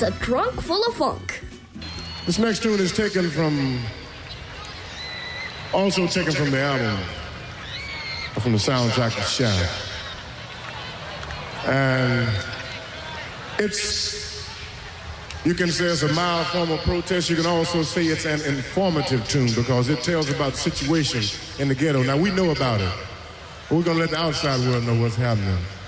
a trunk full of funk. This next tune is also taken from the album, from the soundtrack of Shaft. And you can say it's a mild form of protest. You can also say it's an informative tune because it tells about the situation in the ghetto. Now, we know about it, but we're going to let the outside world know what's happening.